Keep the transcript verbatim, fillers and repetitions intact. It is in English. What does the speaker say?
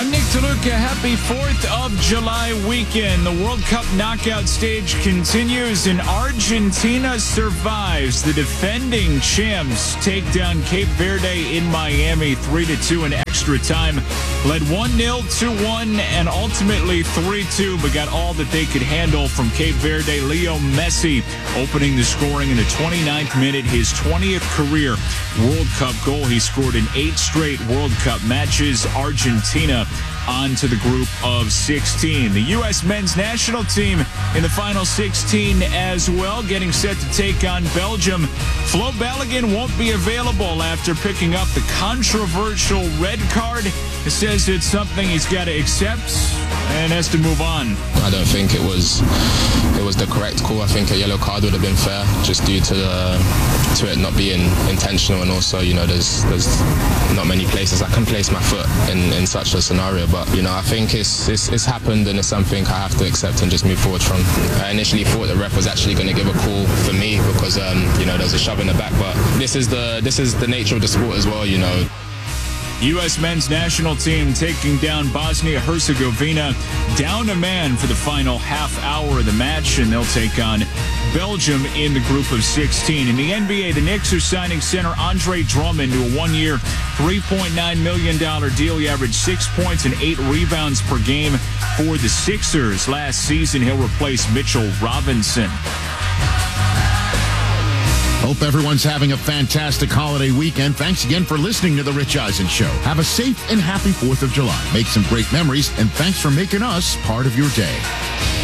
I'm Nick DeLuca. Happy fourth of July weekend. The World Cup knockout stage continues and Argentina survives. The defending champs take down Cape Verde in Miami three to two in extra time. Led one nil, two one, and ultimately three two, but got all that they could handle from Cape Verde. Leo Messi opening the scoring in the twenty-ninth minute, his twentieth career World Cup goal. He scored in eight straight World Cup matches. Argentina on to the group of sixteen. The U S men's national team in the final sixteen as well, getting set to take on Belgium. Flo Balogun won't be available after picking up the controversial red card. It says it's something he's got to accept and has to move on. I don't think it was it was the correct call. I think a yellow card would have been fair, just due to the, to it not being intentional, and also, you know, there's there's not many places I can place my foot in, in such a scenario. But, you know, I think it's, it's it's happened, and it's something I have to accept and just move forward from. I initially thought the ref was actually going to give a call for me because um, you know, there's a shove in the back, but this is the this is the nature of the sport as well, you know. U S men's national team taking down Bosnia-Herzegovina, down a man for the final half hour of the match, and they'll take on Belgium in the group of sixteen. In the N B A, the Knicks are signing center Andre Drummond to a one-year, three point nine million dollars deal. He averaged six points and eight rebounds per game for the Sixers last season. He'll replace Mitchell Robinson. Hope everyone's having a fantastic holiday weekend. Thanks again for listening to The Rich Eisen Show. Have a safe and happy fourth of July. Make some great memories, and thanks for making us part of your day.